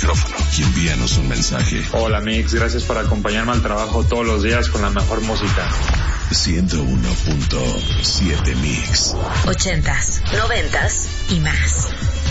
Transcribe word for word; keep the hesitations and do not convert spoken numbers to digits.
micrófono y envíanos un mensaje. Hola Mix, gracias por acompañarme al trabajo todos los días con la mejor música. ciento uno punto siete Mix. Ochentas, noventas y más.